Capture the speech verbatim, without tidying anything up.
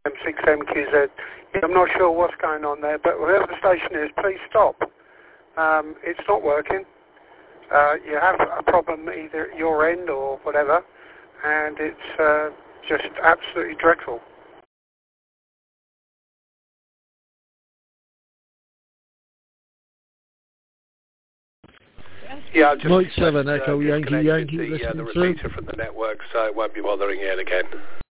M six M Q Z. Yeah, I'm not sure what's going on there, but whoever the station is, please stop. Um, it's not working. Uh, you have a problem either at your end or whatever, and it's uh, just absolutely dreadful. Yeah, I've just Mike seven uh, Echo Yankee disconnected Yankee the, uh, the listening through. repeater from the network, so it won't be bothering you again.